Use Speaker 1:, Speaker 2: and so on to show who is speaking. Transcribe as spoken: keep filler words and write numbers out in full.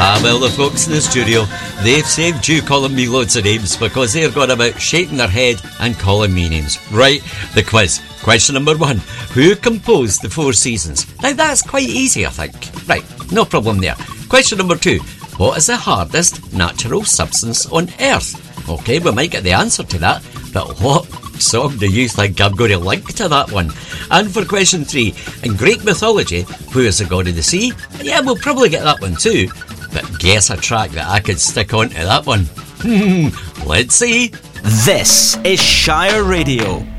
Speaker 1: Ah, well, the folks in the studio, they've saved you calling me loads of names because they're going about shaking their head and calling me names. Right, the quiz. Question number one. Who composed the Four Seasons? Now, that's quite easy, I think. Right, no problem there. Question number two. What is the hardest natural substance on Earth? OK, we might get the answer to that, but what song do you think I'm going to link to that one? And for question three, in Greek mythology, who is the god of the sea? Yeah, we'll probably get that one too, but guess a track that I could stick on to that one. Let's see.
Speaker 2: This is Shire Radio.